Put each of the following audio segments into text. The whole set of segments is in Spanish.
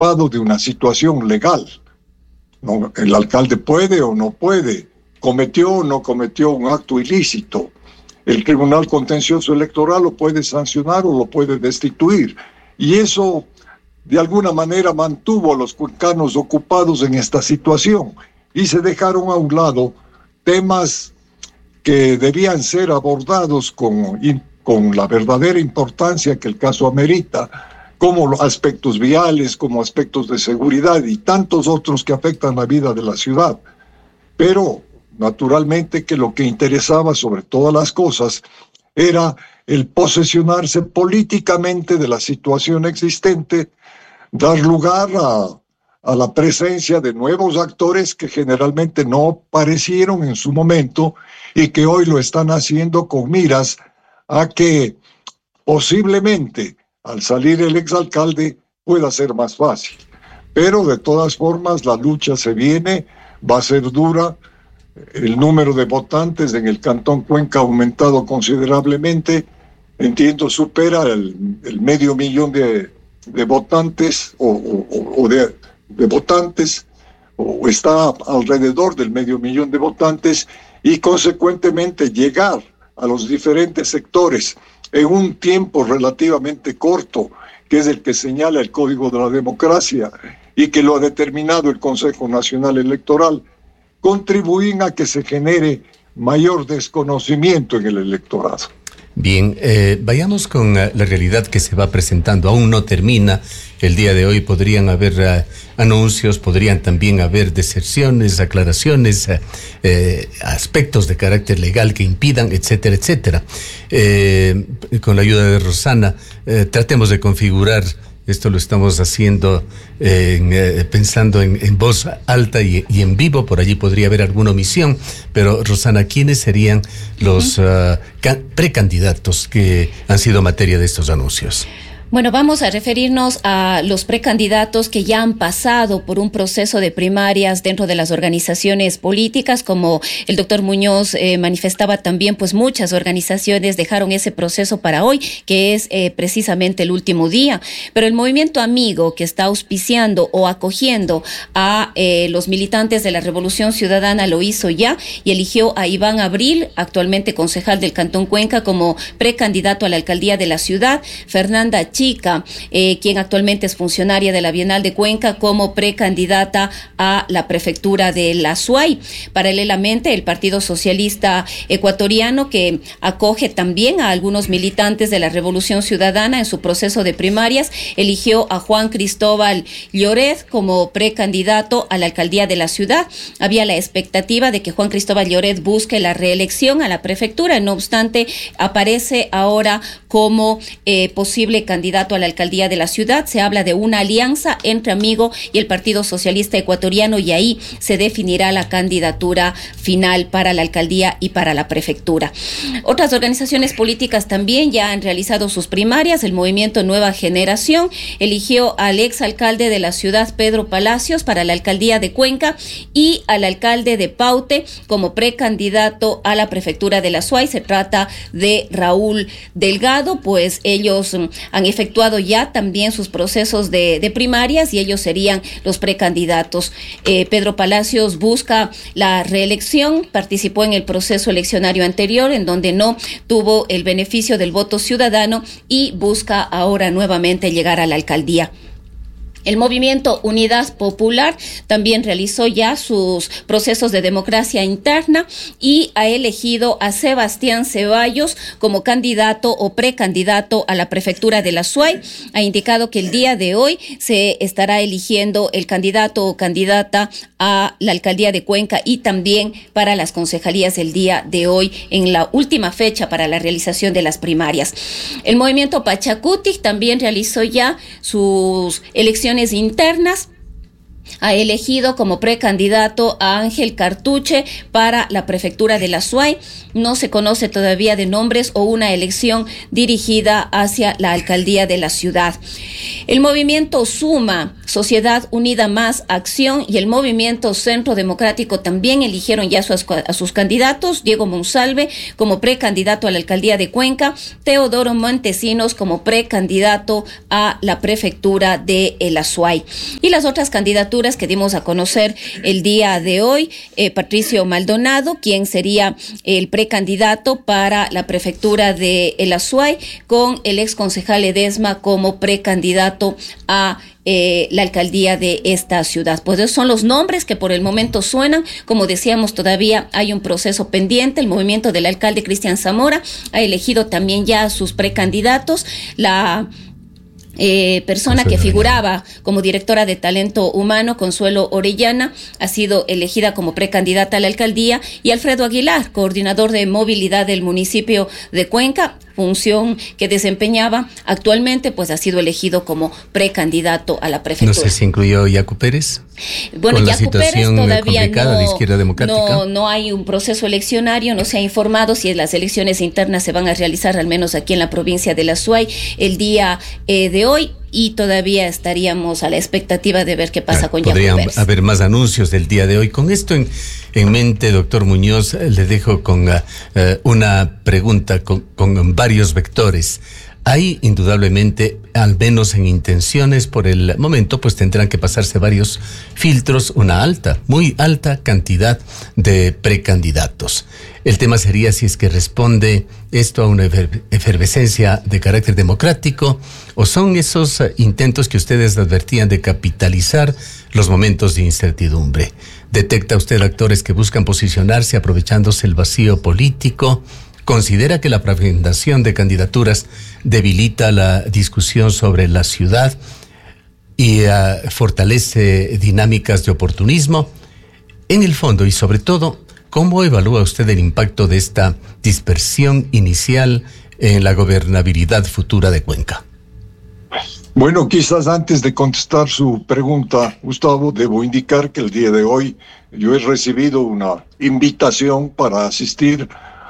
preocupado de una situación legal. No, el alcalde puede o no puede, cometió o no cometió un acto ilícito. El Tribunal Contencioso Electoral lo puede sancionar o lo puede destituir. Y eso, de alguna manera, mantuvo a los cuencanos ocupados en esta situación. Y se dejaron a un lado temas que debían ser abordados con la verdadera importancia que el caso amerita, como los aspectos viales, como aspectos de seguridad y tantos otros que afectan la vida de la ciudad. Pero, naturalmente, que lo que interesaba sobre todas las cosas era el posesionarse políticamente de la situación existente, dar lugar a la presencia de nuevos actores que generalmente no aparecieron en su momento y que hoy lo están haciendo con miras a que posiblemente al salir el exalcalde pueda ser más fácil. Pero de todas formas la lucha se viene, va a ser dura. El número de votantes en el Cantón Cuenca ha aumentado considerablemente. Entiendo, supera el 500,000 de votantes de votantes, o está alrededor del 500,000 de votantes, y consecuentemente llegar a los diferentes sectores en un tiempo relativamente corto, que es el que señala el Código de la Democracia y que lo ha determinado el Consejo Nacional Electoral, contribuyen a que se genere mayor desconocimiento en el electorado. Bien, vayamos con la realidad que se va presentando. Aún no termina. El día de hoy podrían haber anuncios, podrían también haber deserciones, aclaraciones, aspectos de carácter legal que impidan, etcétera, etcétera. Con la ayuda de Rosana, tratemos de configurar. Esto lo estamos haciendo pensando en voz alta y en vivo. Por allí podría haber alguna omisión. Pero, Rosana, ¿quiénes serían los precandidatos que han sido materia de estos anuncios? Bueno, vamos a referirnos a los precandidatos que ya han pasado por un proceso de primarias dentro de las organizaciones políticas. Como el doctor Muñoz manifestaba también, pues muchas organizaciones dejaron ese proceso para hoy, que es precisamente el último día. Pero el Movimiento Amigo, que está auspiciando o acogiendo a los militantes de la Revolución Ciudadana, lo hizo ya y eligió a Iván Abril, actualmente concejal del Cantón Cuenca, como precandidato a la alcaldía de la ciudad. Fernanda Chica, quien actualmente es funcionaria de la Bienal de Cuenca, como precandidata a la prefectura de la SUAY. Paralelamente, el Partido Socialista Ecuatoriano, que acoge también a algunos militantes de la Revolución Ciudadana en su proceso de primarias, eligió a Juan Cristóbal Lloret como precandidato a la alcaldía de la ciudad. Había la expectativa de que Juan Cristóbal Lloret busque la reelección a la prefectura. No obstante, aparece ahora como posible candidato a la alcaldía de la ciudad. Se habla de una alianza entre Amigo y el Partido Socialista Ecuatoriano, y ahí se definirá la candidatura final para la alcaldía y para la prefectura. Otras organizaciones políticas también ya han realizado sus primarias. El Movimiento Nueva Generación eligió al exalcalde de la ciudad, Pedro Palacios, para la alcaldía de Cuenca, y al alcalde de Paute como precandidato a la prefectura de la SUAY. Se trata de Raúl Delgado, pues ellos han efectuado ya también sus procesos de primarias y ellos serían los precandidatos. Pedro Palacios busca la reelección, participó en el proceso eleccionario anterior en donde no tuvo el beneficio del voto ciudadano y busca ahora nuevamente llegar a la alcaldía. El Movimiento Unidad Popular también realizó ya sus procesos de democracia interna y ha elegido a Sebastián Ceballos como candidato o precandidato a la prefectura de la SUAY. Ha indicado que el día de hoy se estará eligiendo el candidato o candidata a la alcaldía de Cuenca y también para las concejalías el día de hoy, en la última fecha para la realización de las primarias. El Movimiento Pachacutic también realizó ya sus elecciones internas ha elegido como precandidato a Ángel Cartuche para la prefectura de la Azuay. No se conoce todavía de nombres o una elección dirigida hacia la alcaldía de la ciudad. El movimiento Suma, Sociedad Unida Más Acción, y el movimiento Centro Democrático también eligieron ya a sus candidatos. Diego Monsalve como precandidato a la alcaldía de Cuenca, Teodoro Montesinos como precandidato a la prefectura de El Azuay. Y las otras candidaturas que dimos a conocer el día de hoy, Patricio Maldonado, quien sería el precandidato para la prefectura de El Azuay, con el ex concejal Ledesma como precandidato a la alcaldía de esta ciudad. Pues esos son los nombres que por el momento suenan. Como decíamos, todavía hay un proceso pendiente. El movimiento del alcalde Cristian Zamora ha elegido también ya a sus precandidatos. La persona que figuraba como directora de talento humano, Consuelo Orellana, ha sido elegida como precandidata a la alcaldía, y Alfredo Aguilar, coordinador de movilidad del municipio de Cuenca, función que desempeñaba actualmente, pues ha sido elegido como precandidato a la prefectura. No sé si incluyó Yacu Pérez. Bueno, con la Yacu Pérez situación todavía complicada de Izquierda Democrática. no hay un proceso eleccionario, no se ha informado si las elecciones internas se van a realizar, al menos aquí en la provincia de la Azuay, el día de hoy, y todavía estaríamos a la expectativa de ver qué pasa con Yacu Pérez. Podrían haber más anuncios del día de hoy. Con esto en mente, doctor Muñoz, le dejo con una pregunta con varios vectores. Hay indudablemente, al menos en intenciones por el momento, pues tendrán que pasarse varios filtros, una muy alta cantidad de precandidatos. El tema sería si es que responde esto a una efervescencia de carácter democrático, o son esos intentos que ustedes advertían de capitalizar los momentos de incertidumbre. ¿Detecta usted actores que buscan posicionarse aprovechándose el vacío político? ¿Considera que la fragmentación de candidaturas debilita la discusión sobre la ciudad y fortalece dinámicas de oportunismo? En el fondo y sobre todo, ¿cómo evalúa usted el impacto de esta dispersión inicial en la gobernabilidad futura de Cuenca? Bueno, quizás antes de contestar su pregunta, Gustavo, debo indicar que el día de hoy yo he recibido una invitación para asistir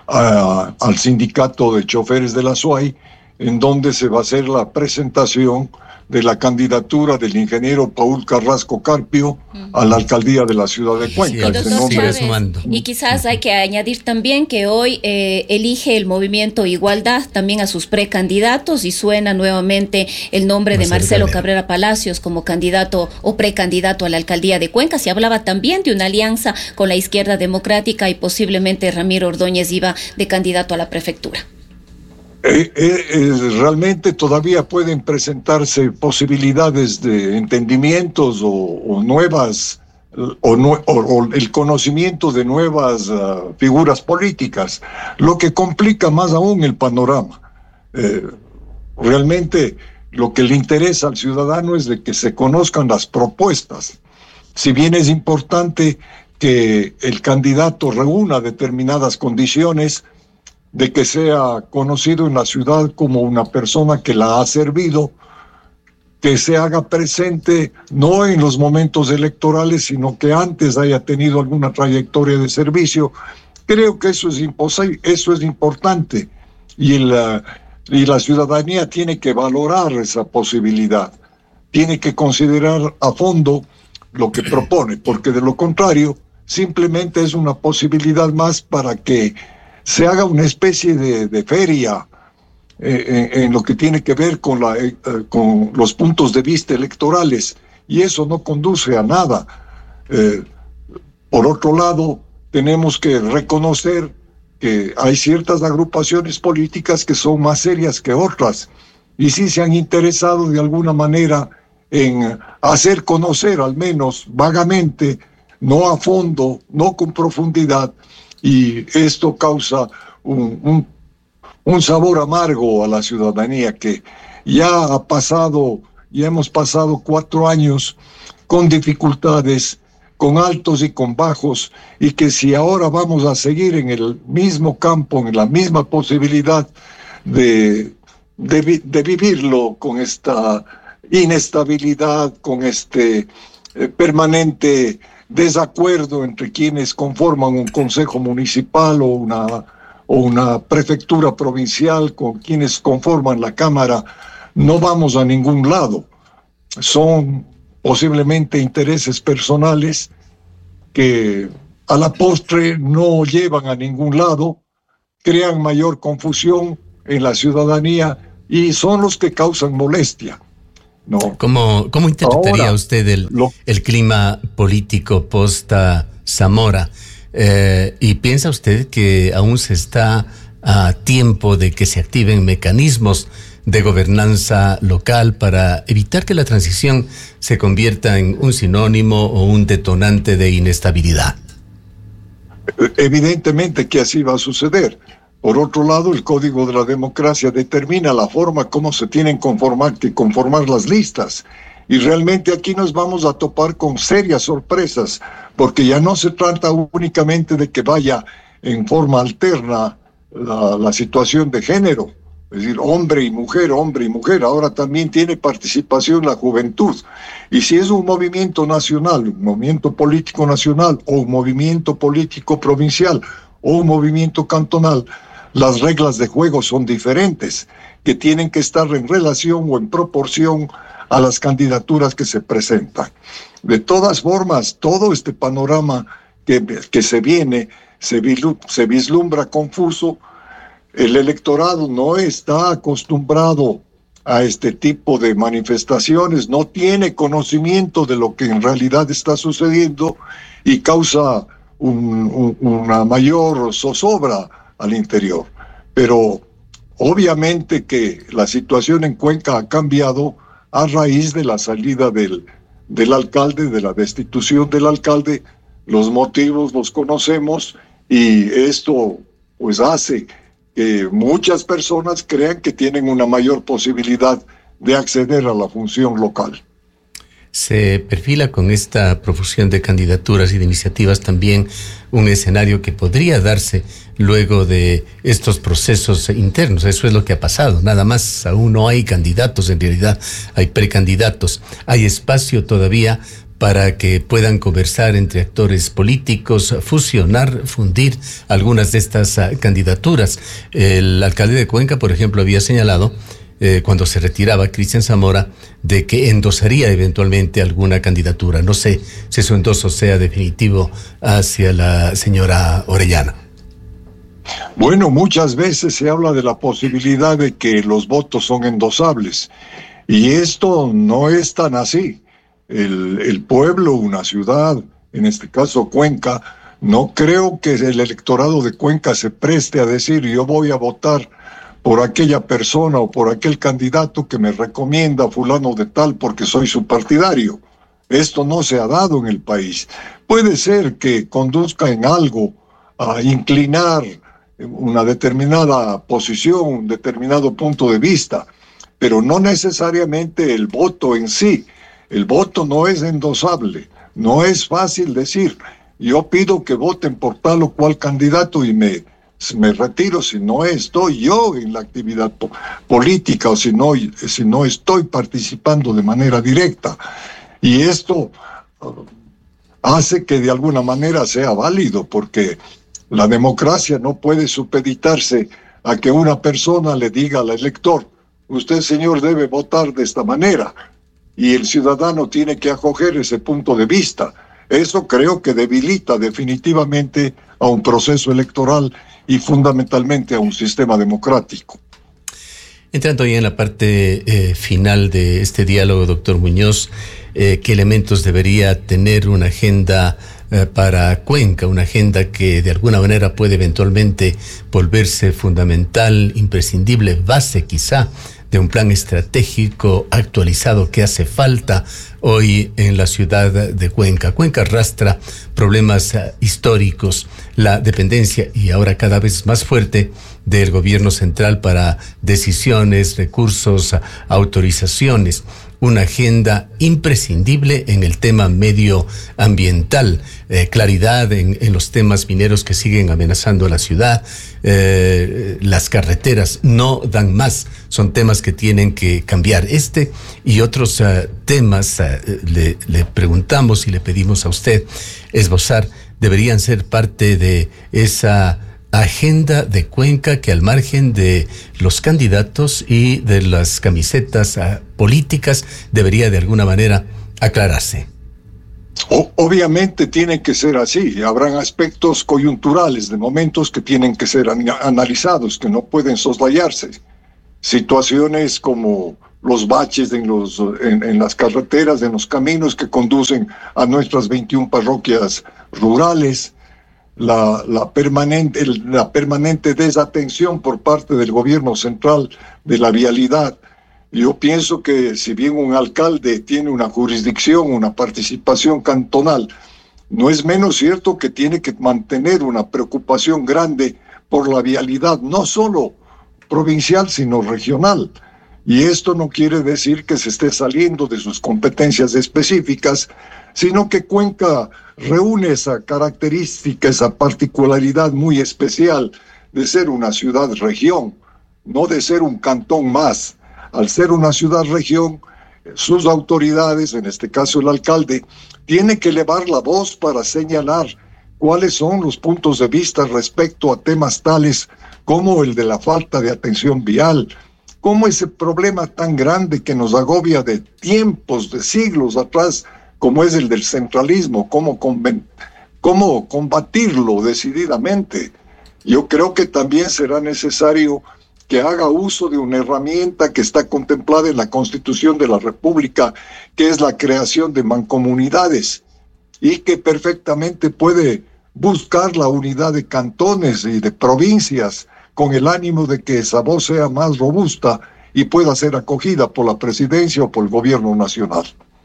al sindicato de choferes de la Azuay, en donde se va a hacer la presentación de la candidatura del ingeniero Paul Carrasco Carpio a la alcaldía de la ciudad de Cuenca. Y quizás hay que añadir también que hoy elige el movimiento Igualdad también a sus precandidatos, y suena nuevamente el nombre de Marcelo Cabrera Palacios como candidato o precandidato a la alcaldía de Cuenca. Se hablaba también de una alianza con la Izquierda Democrática, y posiblemente Ramiro Ordóñez iba de candidato a la prefectura. Realmente todavía pueden presentarse posibilidades de entendimientos o nuevas o el conocimiento de nuevas figuras políticas, lo que complica más aún el panorama. Realmente lo que le interesa al ciudadano es de que se conozcan las propuestas. Si bien es importante que el candidato reúna determinadas condiciones, de que sea conocido en la ciudad como una persona que la ha servido, que se haga presente no en los momentos electorales, sino que antes haya tenido alguna trayectoria de servicio. Creo que eso es importante, y la ciudadanía tiene que valorar esa posibilidad, tiene que considerar a fondo lo que propone, porque de lo contrario simplemente es una posibilidad más para que se haga una especie de feria en lo que tiene que ver con los puntos de vista electorales, y eso no conduce a nada. Por otro lado, tenemos que reconocer que hay ciertas agrupaciones políticas que son más serias que otras, y sí se han interesado de alguna manera en hacer conocer, al menos vagamente, no a fondo, no con profundidad, y esto causa un sabor amargo a la ciudadanía, que ya hemos pasado 4 años con dificultades, con altos y con bajos, y que si ahora vamos a seguir en el mismo campo, en la misma posibilidad de vivirlo, con esta inestabilidad, con este permanente desacuerdo entre quienes conforman un consejo municipal o una prefectura provincial con quienes conforman la Cámara, no vamos a ningún lado. Son posiblemente intereses personales que a la postre no llevan a ningún lado, crean mayor confusión en la ciudadanía y son los que causan molestia. No. ¿Cómo interpretaría ahora usted el clima político post Zamora? ¿Y piensa usted que aún se está a tiempo de que se activen mecanismos de gobernanza local para evitar que la transición se convierta en un sinónimo o un detonante de inestabilidad? Evidentemente que así va a suceder. Por otro lado, el Código de la Democracia determina la forma como se tienen que conformar las listas. Y realmente aquí nos vamos a topar con serias sorpresas, porque ya no se trata únicamente de que vaya en forma alterna la situación de género, es decir, hombre y mujer, ahora también tiene participación la juventud. Y si es un movimiento nacional, un movimiento político nacional, o un movimiento político provincial, o un movimiento cantonal, las reglas de juego son diferentes, que tienen que estar en relación o en proporción a las candidaturas que se presentan. De todas formas, todo este panorama que se viene, se vislumbra confuso. El electorado no está acostumbrado a este tipo de manifestaciones, no tiene conocimiento de lo que en realidad está sucediendo y causa una mayor zozobra al interior. Pero obviamente que la situación en Cuenca ha cambiado a raíz de la salida del alcalde, de la destitución del alcalde. Los motivos los conocemos y esto pues hace que muchas personas crean que tienen una mayor posibilidad de acceder a la función local. Se perfila con esta profusión de candidaturas y de iniciativas también un escenario que podría darse luego de estos procesos internos. Eso es lo que ha pasado, nada más. Aún no hay candidatos, en realidad hay precandidatos. Hay espacio todavía para que puedan conversar entre actores políticos, fusionar, fundir algunas de estas candidaturas. El alcalde de Cuenca, por ejemplo, había señalado cuando se retiraba Cristian Zamora, de que endosaría eventualmente alguna candidatura. No sé si su endoso sea definitivo hacia la señora Orellana. Bueno, muchas veces se habla de la posibilidad de que los votos son endosables, y esto no es tan así. El pueblo, una ciudad, en este caso Cuenca, no creo que el electorado de Cuenca se preste a decir yo voy a votar por aquella persona o por aquel candidato que me recomienda fulano de tal porque soy su partidario. Esto no se ha dado en el país. Puede ser que conduzca en algo a inclinar una determinada posición, un determinado punto de vista, pero no necesariamente el voto en sí. El voto no es endosable, no es fácil decir, yo pido que voten por tal o cual candidato y me retiro si no estoy yo en la actividad política o si no estoy participando de manera directa. Y esto hace que de alguna manera sea válido, porque la democracia no puede supeditarse a que una persona le diga al elector, usted, señor, debe votar de esta manera, y el ciudadano tiene que acoger ese punto de vista. Eso creo que debilita definitivamente a un proceso electoral y fundamentalmente a un sistema democrático. Entrando ya en la parte final de este diálogo, doctor Muñoz, ¿qué elementos debería tener una agenda para Cuenca? Una agenda que de alguna manera puede eventualmente volverse fundamental, imprescindible, base quizá de un plan estratégico actualizado que hace falta hoy en la ciudad de Cuenca. Cuenca arrastra problemas históricos, la dependencia y ahora cada vez más fuerte del gobierno central para decisiones, recursos, autorizaciones. una agenda imprescindible en el tema medioambiental, claridad en los temas mineros que siguen amenazando a la ciudad, las carreteras no dan más, son temas que tienen que cambiar. Este y otros temas le preguntamos y le pedimos a usted esbozar, deberían ser parte de esa agenda de Cuenca que, al margen de los candidatos y de las camisetas políticas, debería de alguna manera aclararse. Obviamente tiene que ser así. Habrán aspectos coyunturales de momentos que tienen que ser analizados, que no pueden soslayarse. Situaciones como los baches en las carreteras, en los caminos que conducen a nuestras 21 parroquias rurales, la permanente desatención por parte del gobierno central de la vialidad. Yo pienso que si bien un alcalde tiene una jurisdicción, una participación cantonal, no es menos cierto que tiene que mantener una preocupación grande por la vialidad, no solo provincial, sino regional. Y esto no quiere decir que se esté saliendo de sus competencias específicas, sino que Cuenca reúne esa característica, esa particularidad muy especial de ser una ciudad-región, no de ser un cantón más. Al ser una ciudad-región, sus autoridades, en este caso el alcalde, tiene que elevar la voz para señalar cuáles son los puntos de vista respecto a temas tales como el de la falta de atención vial, como ese problema tan grande que nos agobia de tiempos, de siglos atrás, como es el del centralismo, cómo combatirlo decididamente. Yo creo que también será necesario que haga uso de una herramienta que está contemplada en la Constitución de la República, que es la creación de mancomunidades, y que perfectamente puede buscar la unidad de cantones y de provincias con el ánimo de que esa voz sea más robusta y pueda ser acogida por la presidencia o por el gobierno nacional.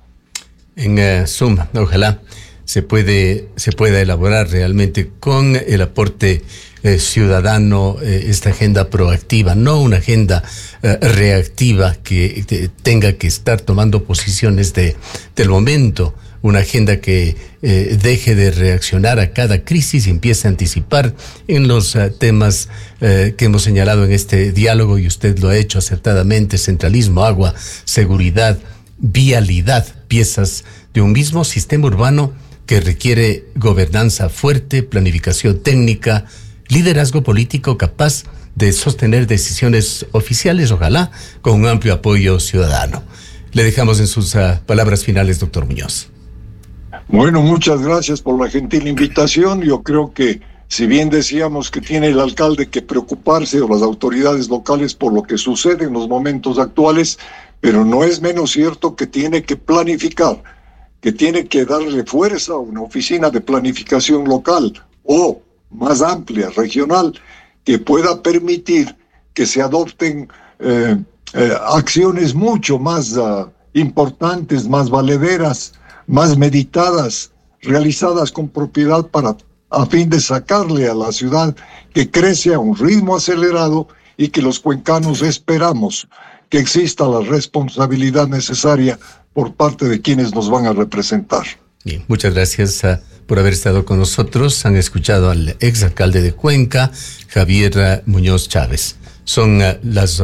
En suma, ojalá se pueda elaborar realmente con el aporte ciudadano esta agenda proactiva, no una agenda reactiva que tenga que estar tomando posiciones del momento, una agenda que deje de reaccionar a cada crisis y empiece a anticipar en los temas que hemos señalado en este diálogo, y usted lo ha hecho acertadamente: centralismo, agua, seguridad, vialidad, piezas de un mismo sistema urbano que requiere gobernanza fuerte, planificación técnica, liderazgo político capaz de sostener decisiones oficiales, ojalá con un amplio apoyo ciudadano. Le dejamos en sus palabras finales, doctor Muñoz. Bueno, muchas gracias por la gentil invitación. Yo creo que, si bien decíamos que tiene el alcalde que preocuparse, o las autoridades locales, por lo que sucede en los momentos actuales, pero no es menos cierto que tiene que planificar, que tiene que darle fuerza a una oficina de planificación local o más amplia, regional, que pueda permitir que se adopten acciones mucho más importantes, más valederas, más meditadas, realizadas con propiedad a fin de sacarle a la ciudad, que crece a un ritmo acelerado, y que los cuencanos esperamos que exista la responsabilidad necesaria por parte de quienes nos van a representar. Bien, muchas gracias por haber estado con nosotros. Han escuchado al exalcalde de Cuenca, Javier Muñoz Chávez. Son las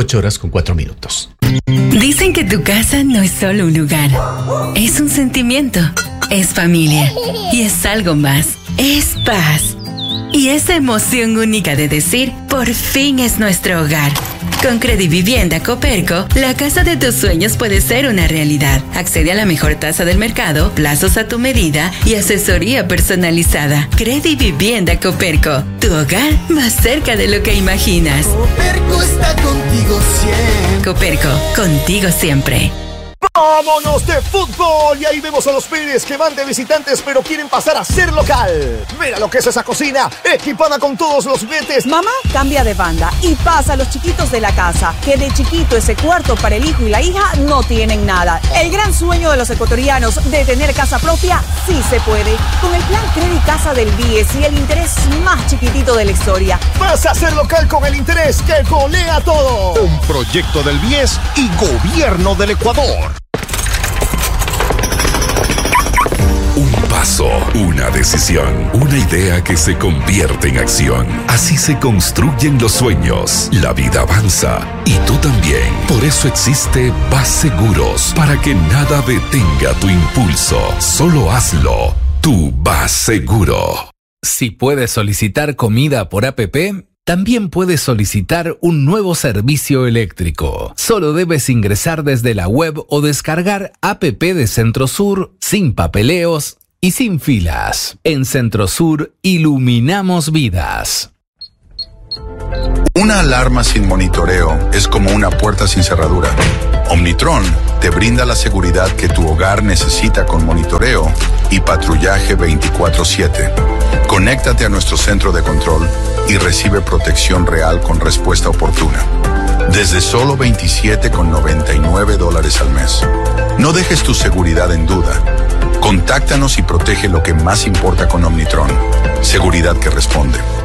8:04. Dicen que tu casa no es solo un lugar, es un sentimiento, es familia y es algo más, es paz. Y esa emoción única de decir, por fin es nuestro hogar. Con Credivivienda Coperco, la casa de tus sueños puede ser una realidad. Accede a la mejor tasa del mercado, plazos a tu medida y asesoría personalizada. Credivivienda Coperco, tu hogar más cerca de lo que imaginas. Coperco está contigo siempre. Coperco, contigo siempre. ¡Vámonos de fútbol! Y ahí vemos a los Pérez que van de visitantes pero quieren pasar a ser local. Mira lo que es esa cocina, equipada con todos los juguetes. Mamá cambia de banda y pasa a los chiquitos de la casa, que de chiquito ese cuarto para el hijo y la hija no tienen nada. El gran sueño de los ecuatorianos de tener casa propia sí se puede. Con el plan Credit Casa del BIES y el interés más chiquitito de la historia. Pasa a ser local con el interés que golea todo. Un proyecto del BIES y Gobierno del Ecuador. buena decisión. Una idea que se convierte en acción. Así se construyen los sueños. La vida avanza. Y tú también. Por eso existe Bas Seguros. Para que nada detenga tu impulso. Solo hazlo. Tu Bas Seguro. Si puedes solicitar comida por APP, también puedes solicitar un nuevo servicio eléctrico. Solo debes ingresar desde la web o descargar APP de Centrosur sin papeleos y sin filas. En Centrosur iluminamos vidas. Una alarma sin monitoreo es como una puerta sin cerradura. Omnitron te brinda la seguridad que tu hogar necesita con monitoreo y patrullaje 24/7. Conéctate a nuestro centro de control y recibe protección real con respuesta oportuna. Desde solo $27,99 al mes. No dejes tu seguridad en duda. Contáctanos y protege lo que más importa con Omnitron. Seguridad que responde.